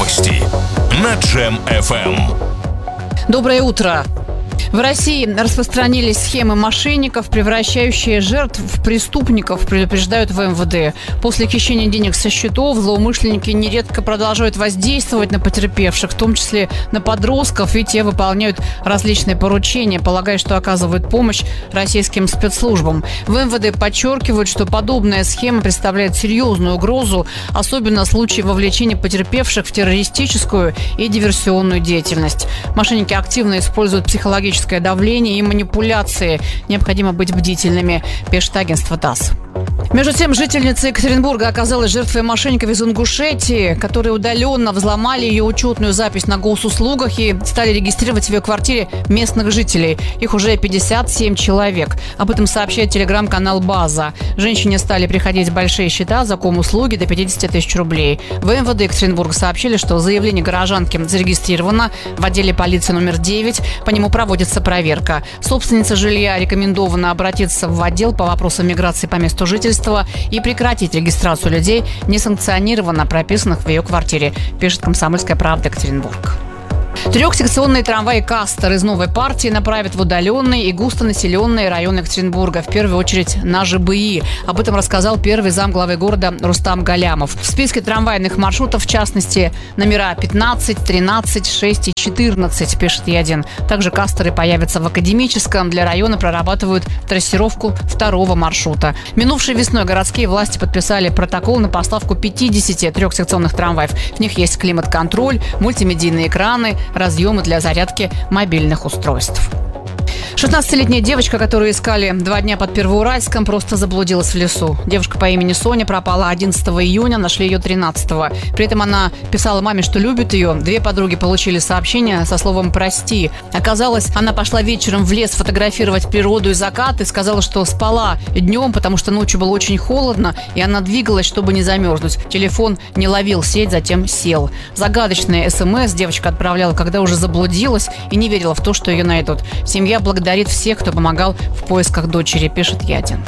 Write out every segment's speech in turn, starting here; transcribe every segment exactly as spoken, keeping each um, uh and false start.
Новости на Джем эф эм. Доброе утро. В России распространились схемы мошенников, превращающие жертв в преступников, предупреждают в эм вэ дэ. После хищения денег со счетов злоумышленники нередко продолжают воздействовать на потерпевших, в том числе на подростков, и те выполняют различные поручения, полагая, что оказывают помощь российским спецслужбам. В эм вэ дэ подчеркивают, что подобная схема представляет серьезную угрозу, особенно в случае вовлечения потерпевших в террористическую и диверсионную деятельность. Мошенники активно используют психологическое давление и манипуляции. Необходимо быть бдительными, пишет агентство ТАСС. Между тем, жительница Екатеринбурга оказалась жертвой мошенников из Ингушетии, которые удаленно взломали ее учетную запись на госуслугах и стали регистрировать в ее квартире местных жителей. Их уже пятьдесят семь человек. Об этом сообщает телеграм-канал «База». Женщине стали приходить большие счета за ком-услуги до пятьдесят тысяч рублей. В эм вэ дэ Екатеринбурга сообщили, что заявление горожанки зарегистрировано в отделе полиции номер девять. По нему проводится проверка. Собственница жилья рекомендовано обратиться в отдел по вопросам миграции по месту жительства и прекратить регистрацию людей, несанкционированно прописанных в ее квартире, пишет «Комсомольская правда» Екатеринбург. Трехсекционные трамваи «Кастер» из новой партии направят в удаленные и густонаселенные районы Екатеринбурга, в первую очередь на жэ бэ и. Об этом рассказал первый замглавы города Рустам Галямов. В списке трамвайных маршрутов, в частности, номера пятнадцать, тринадцать, шесть и четырнадцать, пишет Е один. Также «Кастеры» появятся в Академическом. Для района прорабатывают трассировку второго маршрута. Минувшей весной городские власти подписали протокол на поставку пятидесяти трехсекционных трамваев. В них есть климат-контроль, мультимедийные экраны, разъемы для зарядки мобильных устройств. шестнадцатилетняя девочка, которую искали два дня под Первоуральском, просто заблудилась в лесу. Девушка по имени Соня пропала одиннадцатого июня, нашли ее тринадцатого. При этом она писала маме, что любит ее. Две подруги получили сообщение со словом «прости». Оказалось, она пошла вечером в лес фотографировать природу и закат и сказала, что спала днем, потому что ночью было очень холодно, и она двигалась, чтобы не замерзнуть. Телефон не ловил сеть, затем сел. Загадочное эс эм эс девочка отправляла, когда уже заблудилась и не верила в то, что ее найдут. Семья благодарит всех, кто помогал в поисках дочери, пишет Е один.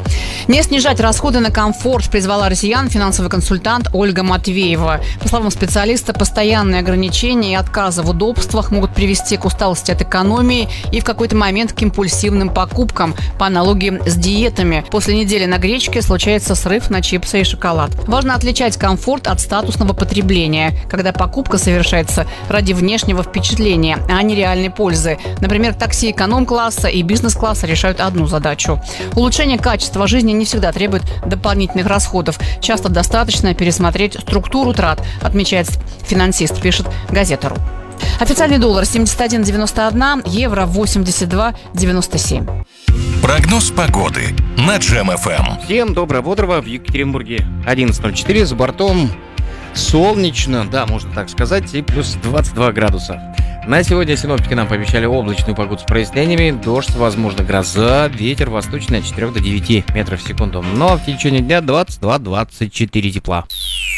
Не снижать расходы на комфорт призвала россиян финансовый консультант Ольга Матвеева. По словам специалиста, постоянные ограничения и отказы в удобствах могут привести к усталости от экономии и в какой-то момент к импульсивным покупкам, по аналогии с диетами. После недели на гречке случается срыв на чипсы и шоколад. Важно отличать комфорт от статусного потребления, когда покупка совершается ради внешнего впечатления, а не реальной пользы. Например, такси эконом-класса и бизнес-класса решают одну задачу. Улучшение качества жизни не всегда требует дополнительных расходов. Часто достаточно пересмотреть структуру трат, отмечает финансист, пишет Газета.ру. Официальный доллар семьдесят один девяносто один, евро восемьдесят два девяносто семь. Прогноз погоды на Джем эф эм. Всем доброго, бодрого. В Екатеринбурге одиннадцать ноль четыре, за бортом солнечно, да, можно так сказать, и плюс двадцать два градуса. На сегодня синоптики нам пообещали облачную погоду с прояснениями, дождь, возможно, гроза, ветер восточный от четырёх до девяти метров в секунду. Но в течение дня двадцать два двадцать четыре тепла.